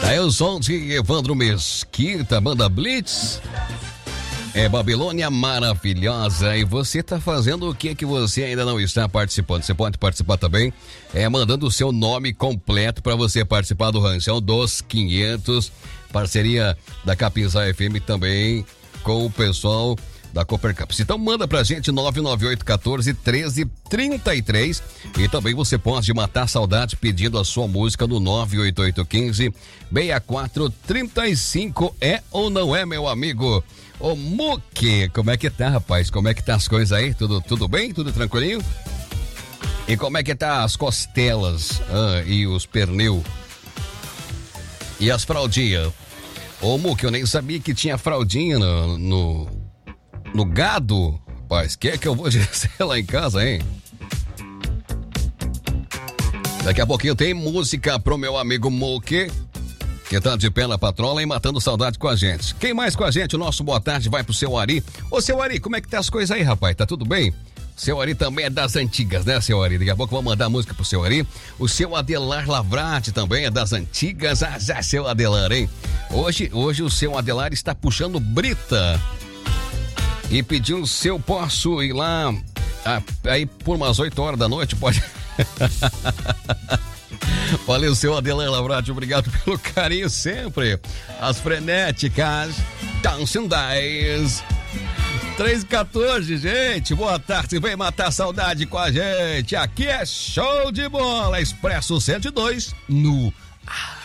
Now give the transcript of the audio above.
Aí o som de Evandro Mesquita, banda Blitz. É Babilônia maravilhosa. E você tá fazendo o que você ainda não está participando? Você pode participar também, mandando o seu nome completo para você participar do Ranchão dos 500. Parceria da Capinzá FM também com o pessoal da Coopercaps. Então manda pra gente 998-14-1333 e também você pode matar saudade pedindo a sua música no 98815-6435. É ou não é, meu amigo? Ô Muque, como é que tá, rapaz? Como é que tá as coisas aí? Tudo bem? Tudo tranquilinho? E como é que tá as costelas e os pernil? E as fraldinhas? Ô Muque, eu nem sabia que tinha fraldinha no gado, rapaz. Que eu vou dizer lá em casa, hein? Daqui a pouquinho tem música pro meu amigo Muque, que tá de pé na patrola e matando saudade com a gente. Quem mais com a gente? O nosso boa tarde vai pro seu Ari. Ô, seu Ari, como é que tá as coisas aí, rapaz? Tá tudo bem? Seu Ari também é das antigas, né, seu Ari? Daqui a pouco eu vou mandar música pro seu Ari. O seu Adelar Lavrati também é das antigas. Já, seu Adelar, hein? Hoje o seu Adelar está puxando brita. E pediu se eu posso ir lá aí por umas 8 horas da noite, pode... Valeu, seu Adelar Lavrati, obrigado pelo carinho sempre. As frenéticas Dancing Days 314, gente, boa tarde, vem matar saudade com a gente. Aqui é show de bola, Expresso 102 no ar.